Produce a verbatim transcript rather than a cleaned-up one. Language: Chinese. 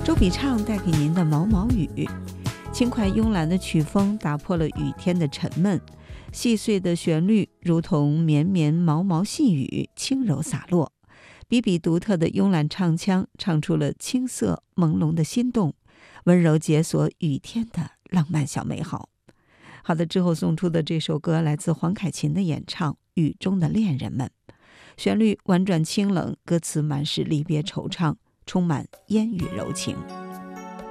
周笔畅带给您的毛毛雨，轻快慵懒的曲风打破了雨天的沉闷，细碎的旋律如同绵绵毛毛细雨，轻柔洒落。比比独特的慵懒唱腔，唱出了青涩朦胧的心动，温柔解锁雨天的浪漫小美好。好的，之后送出的这首歌来自黄凯芹的演唱《雨中的恋人们》，旋律婉转清冷，歌词满是离别惆怅，充满烟雨柔情。